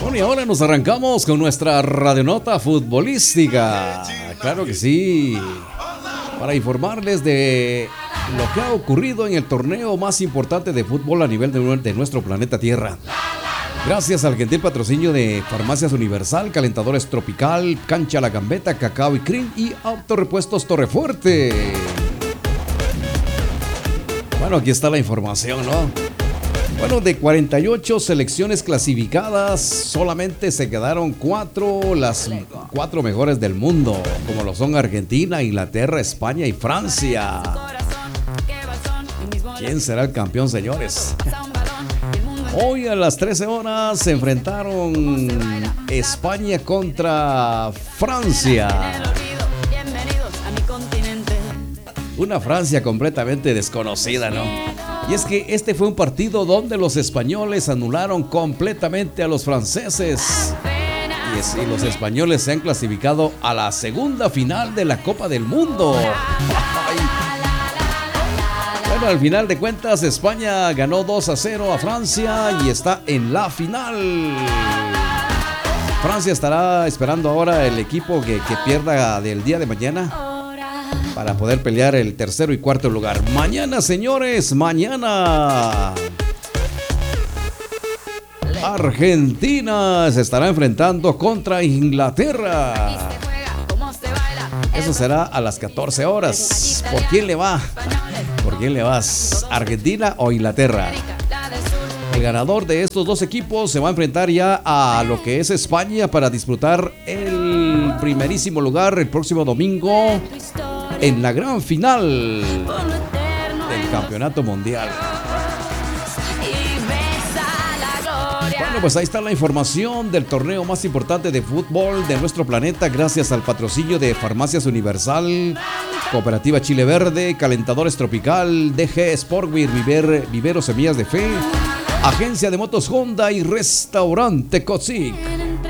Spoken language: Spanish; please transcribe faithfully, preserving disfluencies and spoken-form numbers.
Bueno, y ahora nos arrancamos con nuestra radionota futbolística. Claro que sí. Para informarles de lo que ha ocurrido en el torneo más importante de fútbol a nivel de, de nuestro planeta Tierra. Gracias al gentil patrocinio de Farmacias Universal, Calentadores Tropical, Cancha La Gambeta, Cacao y Cream y Autorepuestos Torrefuerte. Bueno, aquí está la información, ¿no? Bueno, de cuarenta y ocho selecciones clasificadas, solamente se quedaron cuatro, las cuatro mejores del mundo, como lo son Argentina, Inglaterra, España y Francia. ¿Quién será el campeón, señores? Hoy a las trece horas se enfrentaron España contra Francia. Una Francia completamente desconocida, ¿no? Y es que este fue un partido donde los españoles anularon completamente a los franceses. Y, es, y los españoles se han clasificado a la segunda final de la Copa del Mundo. Ay. Bueno, al final de cuentas, España ganó dos a cero a Francia y está en la final. Francia estará esperando ahora el equipo que, que pierda del día de mañana para poder pelear el tercero y cuarto lugar. Mañana, señores, mañana Argentina se estará enfrentando contra Inglaterra. Eso será a las catorce horas. ¿Por quién le va? ¿Por quién le vas? ¿Argentina o Inglaterra? El ganador de estos dos equipos se va a enfrentar ya a lo que es España para disputar el primerísimo lugar el próximo domingo en la gran final del campeonato mundial. Bueno, pues ahí está la información del torneo más importante de fútbol de nuestro planeta, gracias al patrocinio de Farmacias Universal, Cooperativa Chile Verde, Calentadores Tropical, D G Sportwear, Viver, Vivero Semillas de Fe, Agencia de Motos Honda y Restaurante Cocic.